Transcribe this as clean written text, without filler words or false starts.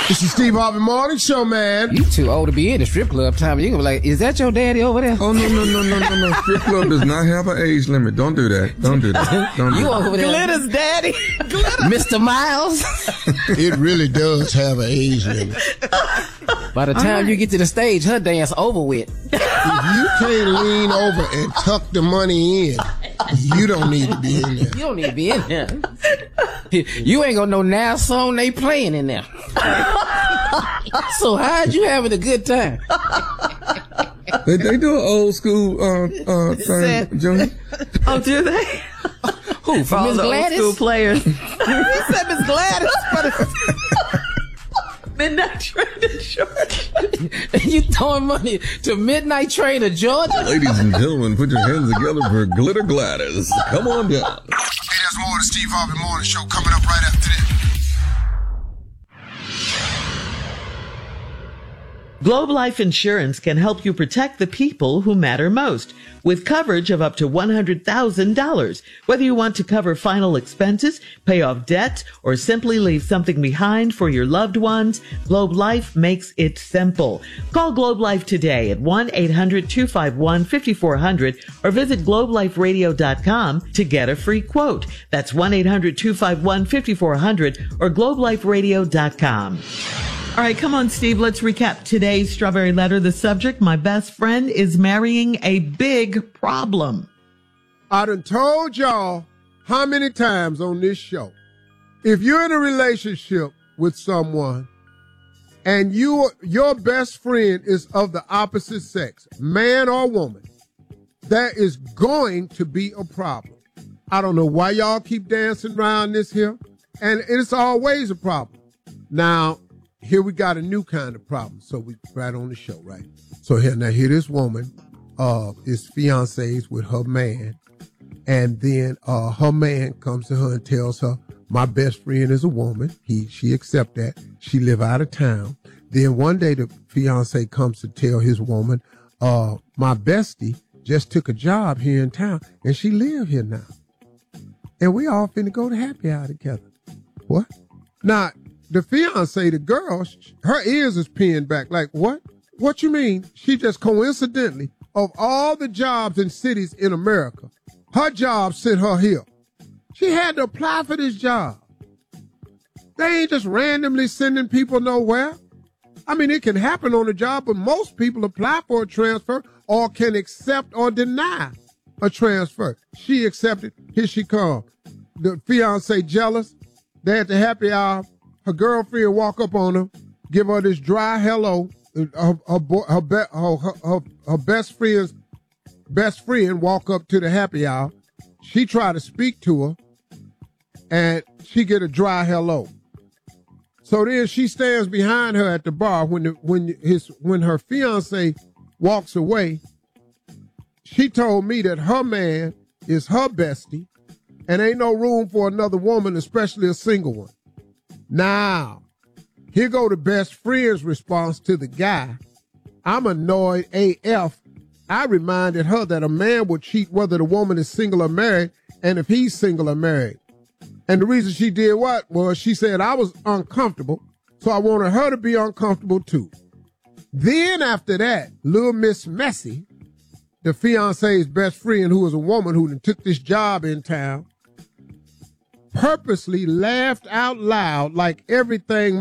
This is Steve Harvey Morning Show, man. You too old to be in the strip club, Tommy. You gonna be like, is that your daddy over there? Oh, no. Strip club does not have an age limit. Don't do that. Don't do that. You over there. Glitter's daddy. Glitter. Mr. Miles. It really does have an age limit. By the time you get to the stage, her dance over with. If you can't lean over and tuck the money in, you don't need to be in there. You don't need to be in there. You ain't gonna know now song they playing in there. So how'd you having a good time? They do an old school thing, Junior. Oh, do they? Who? For Miss Gladys? Old school players. He said Miss Gladys. Midnight Train to Georgia. You throwing money to Midnight Train to Georgia? Ladies and gentlemen, put your hands together for Glitter Gladys. Come on down. Hey, there's more of the Steve Harvey Morning Show coming up right after this. Globe Life Insurance can help you protect the people who matter most with coverage of up to $100,000. Whether you want to cover final expenses, pay off debt, or simply leave something behind for your loved ones, Globe Life makes it simple. Call Globe Life today at 1-800-251-5400 or visit globeliferadio.com to get a free quote. That's 1-800-251-5400 or globeliferadio.com. All right, come on, Steve. Let's recap today's Strawberry Letter. The subject, my best friend is marrying a big problem. I done told y'all how many times on this show, if you're in a relationship with someone and your best friend is of the opposite sex, man or woman, there is going to be a problem. I don't know why y'all keep dancing around this here, and it's always a problem. Now, here we got a new kind of problem. So we right on the show, right? So here this woman is fiancés with her man. And then her man comes to her and tells her, my best friend is a woman. She accept that. She live out of town. Then one day the fiancé comes to tell his woman, my bestie just took a job here in town and she live here now. And we all finna go to happy hour together. What? Now, the fiancé, the girl, her ears is pinned back. Like, what? What you mean? She just coincidentally, of all the jobs in cities in America, her job sent her here. She had to apply for this job. They ain't just randomly sending people nowhere. I mean, it can happen on the job, but most people apply for a transfer or can accept or deny a transfer. She accepted. Here she comes. The fiancé jealous. They at the happy hour. Her girlfriend walk up on her, give her this dry hello. Her best friend's best friend walk up to the happy hour. She try to speak to her, and she get a dry hello. So then she stands behind her at the bar when her fiance walks away. She told me that her man is her bestie, and ain't no room for another woman, especially a single one. Now, here go the best friend's response to the guy. I'm annoyed AF. I reminded her that a man will cheat whether the woman is single or married, and if he's single or married. And the reason she did what was she said I was uncomfortable, so I wanted her to be uncomfortable too. Then after that, little Miss Messy, the fiance's best friend, who was a woman who took this job in town, purposely laughed out loud like everything